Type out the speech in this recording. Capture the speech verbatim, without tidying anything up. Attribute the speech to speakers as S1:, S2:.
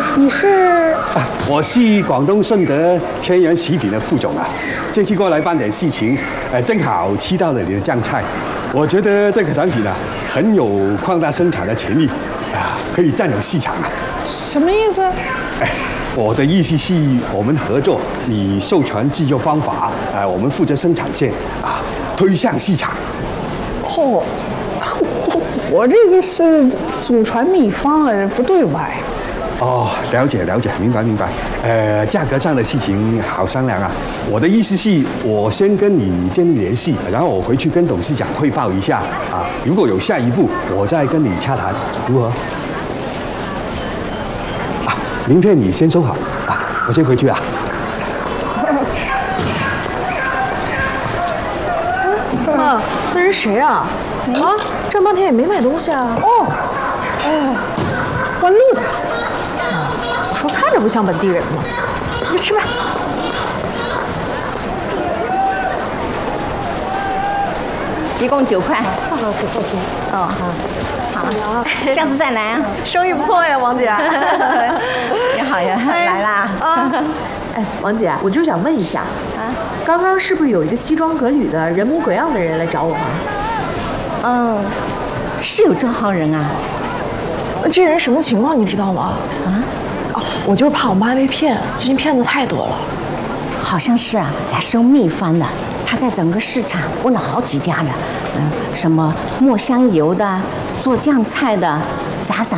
S1: 你是？
S2: 啊，我是广东顺德天然喜品的副总啊，这次过来办点事情，呃，正好吃到了你的酱菜，我觉得这个产品啊很有扩大生产的潜力，啊，可以占有市场啊。
S1: 什么意思？
S2: 哎，我的意思是我们合作，你授权制作方法，呃，我们负责生产线啊，推向市场。
S1: 哦，我这个是祖传秘方啊，不对外。
S2: 哦，了解了解，明白明白。呃，价格上的事情好商量啊。我的意思是，我先跟你建立联系，然后我回去跟董事长汇报一下啊。如果有下一步，我再跟你洽谈，如何？啊，名片你先收好啊，我先回去啊。
S3: 啊，那人谁啊？啊，这半天也没买东西啊。
S1: 哦，哦，关路。
S3: 我说看着不像本地人吗？你吃吧。
S4: 一共九块。
S3: 这个给后钱。
S4: 哦，好，好，下次再来啊。
S3: 生意不错呀，王姐。
S4: 你好呀，来啦。
S3: 啊。哎，王姐，我就想问一下，啊，刚刚是不是有一个西装革履的人模鬼样的人来找我们？
S4: 嗯，是有这号人啊。
S3: 这人什么情况你知道吗？啊？哦，我就是怕我妈被骗，最近骗子太多了。
S4: 好像是啊，来收秘方的。他在整个市场问了好几家的，嗯，什么磨香油的、做酱菜的、杂散